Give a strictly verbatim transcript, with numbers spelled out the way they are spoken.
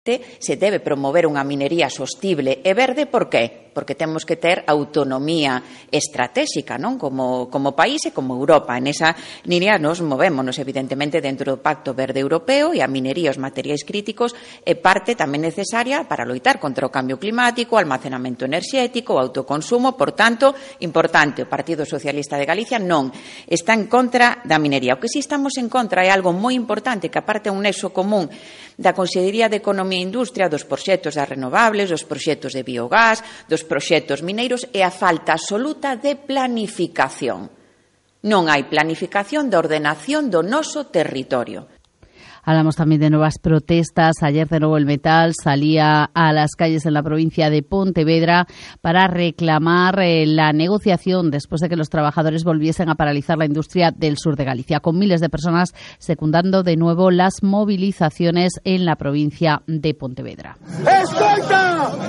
Se debe promover unha minería sostible e verde, por qué? Porque temos que ter autonomía estratégica, non? Como, como país e como Europa. En esa línea nos movémonos, evidentemente, dentro do Pacto Verde Europeo, e a minería e os materiais críticos é parte tamén necesaria para loitar contra o cambio climático, o almacenamento enerxético, o autoconsumo. Por tanto, importante, o Partido Socialista de Galicia non está en contra da minería. O que si estamos en contra é algo moi importante, que aparte é un nexo común da Consellería de Economía e Industria, dos proxectos das renovables, dos proxectos de biogás, dos proxectos mineiros, e a falta absoluta de planificación. Non hai planificación da ordenación do noso territorio. Hablamos también de nuevas protestas. Ayer de nuevo el metal salía a las calles en la provincia de Pontevedra para reclamar eh, la negociación después de que los trabajadores volviesen a paralizar la industria del sur de Galicia, con miles de personas secundando de nuevo las movilizaciones en la provincia de Pontevedra. ¡Escolta!